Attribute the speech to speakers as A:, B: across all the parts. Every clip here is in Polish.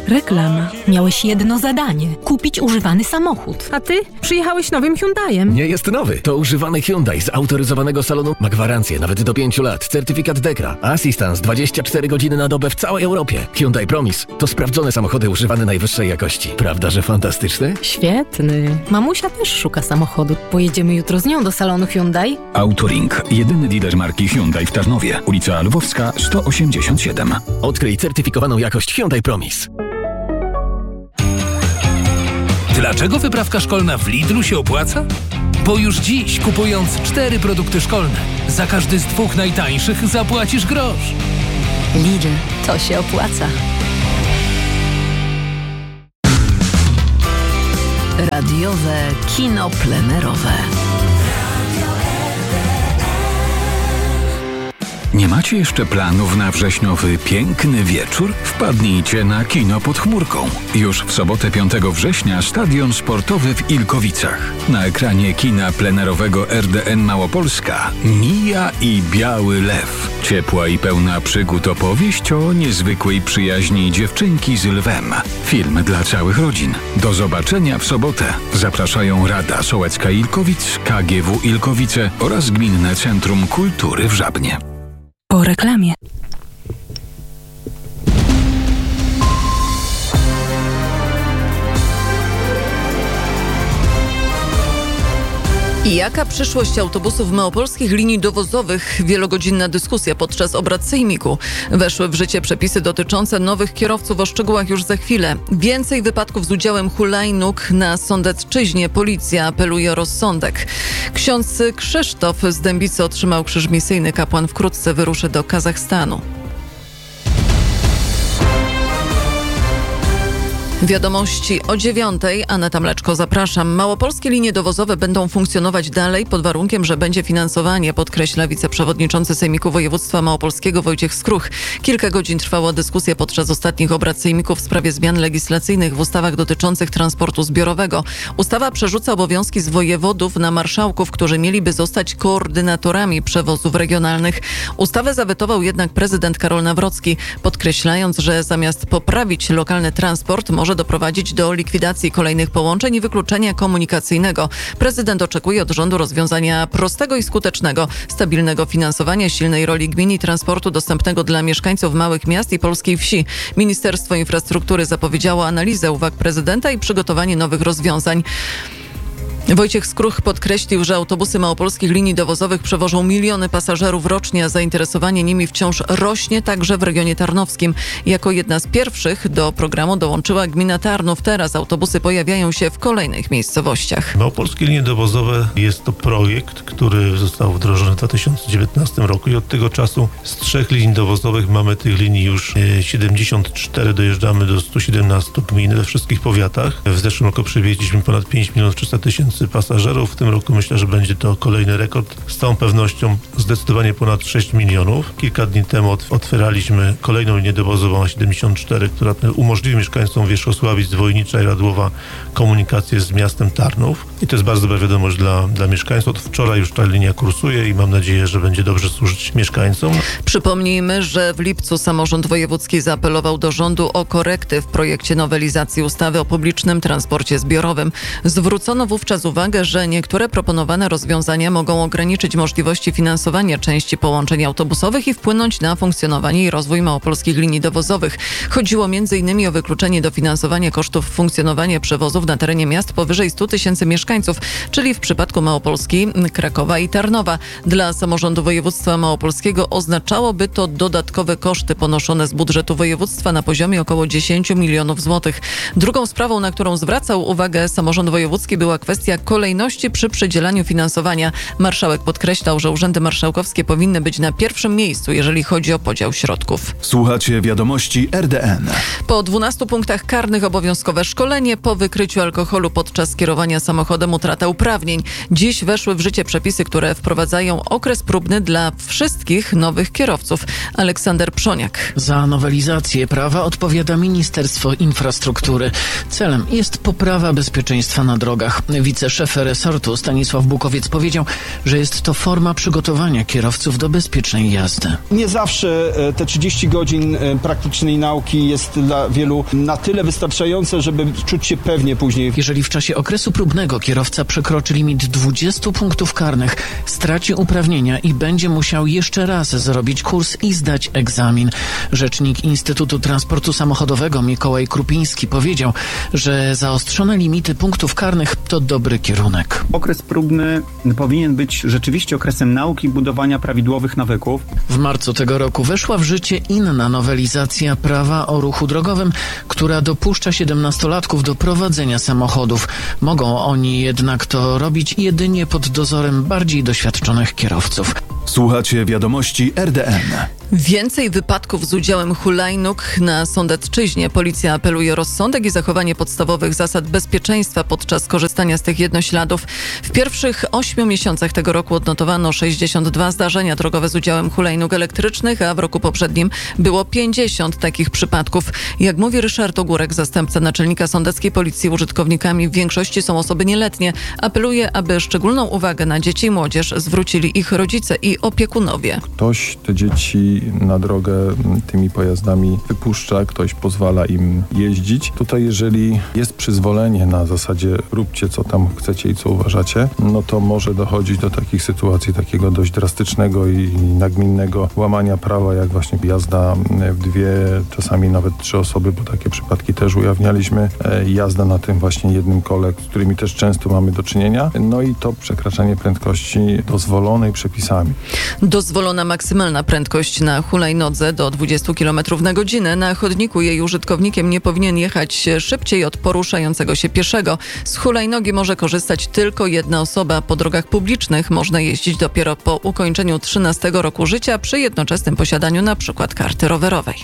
A: Reklama. Miałeś jedno zadanie. Kupić używany samochód.
B: A ty? Przyjechałeś nowym Hyundaiem.
C: Nie jest nowy. To używany Hyundai z autoryzowanego salonu. Ma gwarancję nawet do 5 lat. Certyfikat DEKRA. Assistance 24 godziny na dobę w całej Europie. Hyundai Promise. To sprawdzone samochody używane najwyższej jakości. Prawda, że fantastyczne?
A: Świetny. Mamusia też szuka samochodu. Pojedziemy jutro z nią do salonu Hyundai?
D: Autoring. Jedyny dealer marki Hyundai w Tarnowie. Ulica Lwowska 187.
C: Odkryj certyfikowaną jakość Hyundai Promise.
E: Dlaczego wyprawka szkolna w Lidlu się opłaca? Bo już dziś, kupując 4 produkty szkolne, za każdy z 2 najtańszych zapłacisz grosz.
A: Lidl, to się opłaca. Radiowe kino plenerowe.
D: Nie macie jeszcze planów na wrześniowy piękny wieczór? Wpadnijcie na kino pod chmurką. Już w sobotę 5 września stadion sportowy w Ilkowicach. Na ekranie kina plenerowego RDN Małopolska Mija i Biały Lew. Ciepła i pełna przygód opowieść o niezwykłej przyjaźni dziewczynki z lwem. Film dla całych rodzin. Do zobaczenia w sobotę. Zapraszają Rada Sołecka Ilkowic, KGW Ilkowice oraz Gminne Centrum Kultury w Żabnie.
A: Po reklamie.
F: I jaka przyszłość autobusów małopolskich linii dowozowych? Wielogodzinna dyskusja podczas obrad sejmiku. Weszły w życie przepisy dotyczące nowych kierowców, o szczegółach już za chwilę. Więcej wypadków z udziałem hulajnóg na Sądecczyźnie. Policja apeluje o rozsądek. Ksiądz Krzysztof z Dębicy otrzymał krzyż misyjny. Kapłan wkrótce wyruszy do Kazachstanu. Wiadomości o 9:00. Aneta Mleczko, zapraszam. Małopolskie linie dowozowe będą funkcjonować dalej pod warunkiem, że będzie finansowanie, podkreśla wiceprzewodniczący Sejmiku Województwa Małopolskiego Wojciech Skruch. Kilka godzin trwała dyskusja podczas ostatnich obrad Sejmiku w sprawie zmian legislacyjnych w ustawach dotyczących transportu zbiorowego. Ustawa przerzuca obowiązki z wojewodów na marszałków, którzy mieliby zostać koordynatorami przewozów regionalnych. Ustawę zawetował jednak prezydent Karol Nawrocki, podkreślając, że zamiast poprawić lokalny transport, może doprowadzić do likwidacji kolejnych połączeń i wykluczenia komunikacyjnego. Prezydent oczekuje od rządu rozwiązania prostego i skutecznego, stabilnego finansowania, silnej roli gmin i transportu dostępnego dla mieszkańców małych miast i polskiej wsi. Ministerstwo Infrastruktury zapowiedziało analizę uwag prezydenta i przygotowanie nowych rozwiązań. Wojciech Skruch podkreślił, że autobusy małopolskich linii dowozowych przewożą miliony pasażerów rocznie, a zainteresowanie nimi wciąż rośnie także w regionie tarnowskim. Jako jedna z pierwszych do programu dołączyła gmina Tarnów. Teraz autobusy pojawiają się w kolejnych miejscowościach.
G: Małopolskie linie dowozowe jest to projekt, który został wdrożony w 2019 roku i od tego czasu z 3 linii dowozowych mamy tych linii już 74, dojeżdżamy do 117 gmin we wszystkich powiatach. W zeszłym roku przywieźliśmy ponad 5 300 000 pasażerów. W tym roku myślę, że będzie to kolejny rekord. Z całą pewnością zdecydowanie ponad 6 milionów. Kilka dni temu otwieraliśmy kolejną linię dowozową A74, która umożliwi mieszkańcom Wierzchosławic, Wojnicza i Radłowa komunikację z miastem Tarnów. I to jest bardzo dobra wiadomość dla mieszkańców. Od wczoraj już ta linia kursuje i mam nadzieję, że będzie dobrze służyć mieszkańcom.
F: Przypomnijmy, że w lipcu samorząd wojewódzki zaapelował do rządu o korekty w projekcie nowelizacji ustawy o publicznym transporcie zbiorowym. Zwrócono wówczas uwagę, że niektóre proponowane rozwiązania mogą ograniczyć możliwości finansowania części połączeń autobusowych i wpłynąć na funkcjonowanie i rozwój małopolskich linii dowozowych. Chodziło m.in. o wykluczenie dofinansowania kosztów funkcjonowania przewozów na terenie miast powyżej 100 000 mieszkańców, czyli w przypadku Małopolski, Krakowa i Tarnowa. Dla samorządu województwa małopolskiego oznaczałoby to dodatkowe koszty ponoszone z budżetu województwa na poziomie około 10 milionów złotych. Drugą sprawą, na którą zwracał uwagę samorząd wojewódzki, była kwestia kolejności przy przydzielaniu finansowania. Marszałek podkreślał, że urzędy marszałkowskie powinny być na pierwszym miejscu, jeżeli chodzi o podział środków.
H: Słuchacie wiadomości RDN.
F: Po 12 punktach karnych obowiązkowe szkolenie, po wykryciu alkoholu podczas kierowania samochodem samochodem utrata uprawnień. Dziś weszły w życie przepisy, które wprowadzają okres próbny dla wszystkich nowych kierowców. Aleksander Przoniak.
H: Za nowelizację prawa odpowiada Ministerstwo Infrastruktury. Celem jest poprawa bezpieczeństwa na drogach. Wiceszef resortu Stanisław Bukowiec powiedział, że jest to forma przygotowania kierowców do bezpiecznej jazdy.
I: Nie zawsze te 30 godzin praktycznej nauki jest dla wielu na tyle wystarczające, żeby czuć się pewnie później.
H: Jeżeli w czasie okresu próbnego kierowca przekroczy limit 20 punktów karnych, straci uprawnienia i będzie musiał jeszcze raz zrobić kurs i zdać egzamin. Rzecznik Instytutu Transportu Samochodowego Mikołaj Krupiński powiedział, że zaostrzone limity punktów karnych to dobry kierunek.
J: Okres próbny powinien być rzeczywiście okresem nauki i budowania prawidłowych nawyków.
H: W marcu tego roku weszła w życie inna nowelizacja prawa o ruchu drogowym, która dopuszcza 17-latków do prowadzenia samochodów. Mogą oni jednak to robić jedynie pod dozorem bardziej doświadczonych kierowców.
K: Słuchacie wiadomości RDN.
F: Więcej wypadków z udziałem hulajnóg na Sądecczyźnie. Policja apeluje o rozsądek i zachowanie podstawowych zasad bezpieczeństwa podczas korzystania z tych jednośladów. W pierwszych 8 miesiącach tego roku odnotowano 62 zdarzenia drogowe z udziałem hulajnóg elektrycznych, a w roku poprzednim było 50 takich przypadków. Jak mówi Ryszard Ogórek, zastępca naczelnika sądeckiej policji, użytkownikami w większości są osoby nieletnie. Apeluje, aby szczególną uwagę na dzieci i młodzież zwrócili ich rodzice i opiekunowie.
L: Ktoś te dzieci na drogę tymi pojazdami wypuszcza, ktoś pozwala im jeździć. Tutaj jeżeli jest przyzwolenie na zasadzie róbcie co tam chcecie i co uważacie, no to może dochodzić do takich sytuacji, takiego dość drastycznego i nagminnego łamania prawa, jak właśnie jazda w 2, czasami nawet 3 osoby, bo takie przypadki też ujawnialiśmy, jazda na tym właśnie jednym kole, z którymi też często mamy do czynienia, no i to przekraczanie prędkości dozwolonej przepisami.
F: Dozwolona maksymalna prędkość na hulajnodze do 20 km na godzinę. Na chodniku jej użytkownikiem nie powinien jechać szybciej od poruszającego się pieszego. Z hulajnogi może korzystać tylko jedna osoba. Po drogach publicznych można jeździć dopiero po ukończeniu 13 roku życia przy jednoczesnym posiadaniu np. karty rowerowej.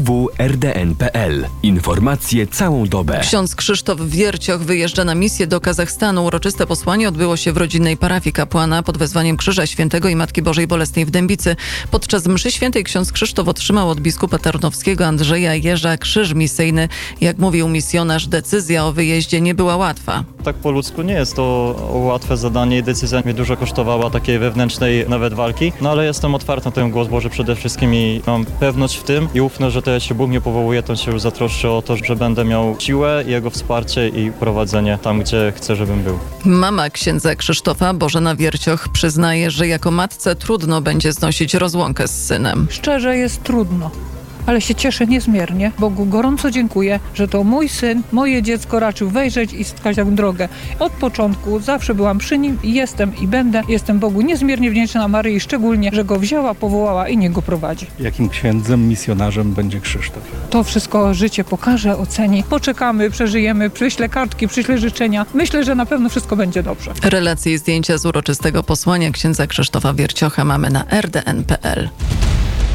K: www.rdn.pl. Informacje całą dobę.
F: Ksiądz Krzysztof Wiercioch wyjeżdża na misję do Kazachstanu. Uroczyste posłanie odbyło się w rodzinnej parafii kapłana pod wezwaniem Krzyża Świętego i Matki Bożej Bolesnej w Dębicy. Podczas mszy świętej ksiądz Krzysztof otrzymał od biskupa tarnowskiego Andrzeja Jerza krzyż misyjny. Jak mówił misjonarz, decyzja o wyjeździe nie była łatwa.
M: Tak po ludzku nie jest to łatwe zadanie i decyzja mnie dużo kosztowała takiej wewnętrznej nawet walki, no ale jestem otwarty na ten głos Boży przede wszystkim i mam pewność w tym i ufność, że to jeśli Bóg mnie powołuje, to się już zatroszczę o to, że będę miał siłę, Jego wsparcie i prowadzenie tam, gdzie chcę, żebym był.
F: Mama księdza Krzysztofa, Bożena Wiercioch, przyznaje, że jako matce trudno będzie znosić rozłąkę z synem.
N: Szczerze jest trudno, ale się cieszę niezmiernie. Bogu gorąco dziękuję, że to mój syn, moje dziecko raczył wejrzeć i wskazać drogę. Od początku zawsze byłam przy nim i jestem i będę. Jestem Bogu niezmiernie wdzięczna, Maryi szczególnie, że go wzięła, powołała i niech go prowadzi.
O: Jakim księdzem, misjonarzem będzie Krzysztof?
N: To wszystko życie pokaże, oceni. Poczekamy, przeżyjemy, przyślę kartki, przyślę życzenia. Myślę, że na pewno wszystko będzie dobrze.
F: Relacje i zdjęcia z uroczystego posłania księdza Krzysztofa Wierciocha mamy na rdn.pl.